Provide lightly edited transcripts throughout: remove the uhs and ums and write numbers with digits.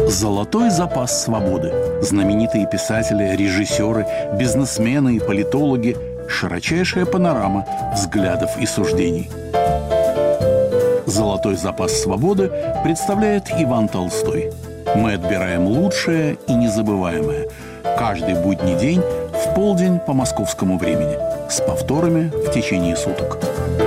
Золотой запас свободы. Знаменитые писатели, режиссеры, бизнесмены и политологи. Широчайшая панорама взглядов и суждений. Золотой запас свободы представляет Иван Толстой. Мы отбираем лучшее и незабываемое. Каждый будний день в полдень по московскому времени. С повторами в течение суток.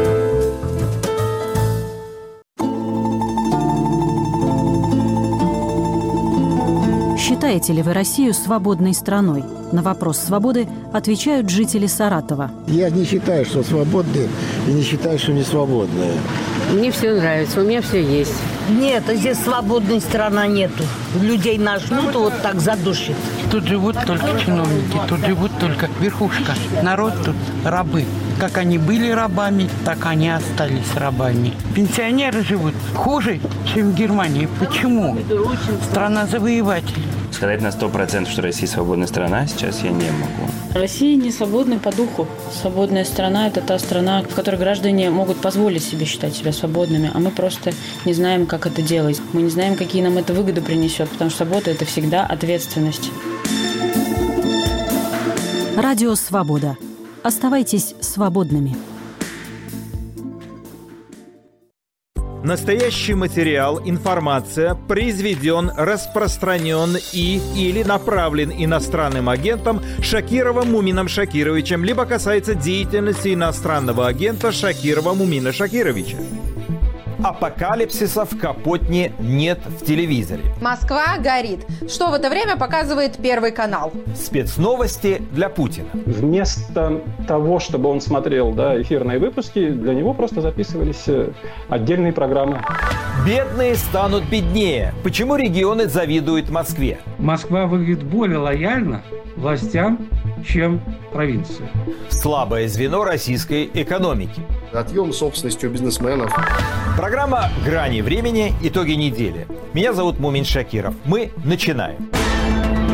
Считаете ли вы Россию свободной страной? На вопрос свободы отвечают жители Саратова. Я не считаю, что свободные, и не считаю, что не свободные. Мне все нравится, у меня все есть. Нет, здесь свободной страны нету. Людей нажмут, вот так задушит. Тут живут только чиновники, тут живут только верхушка. Народ тут рабы. Как они были рабами, так они остались рабами. Пенсионеры живут хуже, чем в Германии. Почему? Страна завоевателей. Сказать на 100%, что Россия свободная страна, сейчас я не могу. Россия не свободна по духу. Свободная страна – это та страна, в которой граждане могут позволить себе считать себя свободными, а мы просто не знаем, как это делать. Мы не знаем, какие нам это выгоды принесет, потому что свобода – это всегда ответственность. Радио «Свобода». Оставайтесь свободными. Настоящий материал, информация произведен, распространен или направлен иностранным агентом Шакировым Мумином Шакировичем, либо касается деятельности иностранного агента Шакирова Мумина Шакировича. Апокалипсиса в Капотне нет в телевизоре. Москва горит. Что в это время показывает Первый канал? Спецновости для Путина. Вместо того, чтобы он смотрел эфирные выпуски, для него просто записывались отдельные программы. Бедные станут беднее. Почему регионы завидуют Москве? Москва выглядит более лояльно властям, чем провинция. Слабое звено российской экономики. Отъем собственности у бизнесменов. Программа «Грани времени. Итоги недели». Меня зовут Мумин Шакиров. Мы начинаем.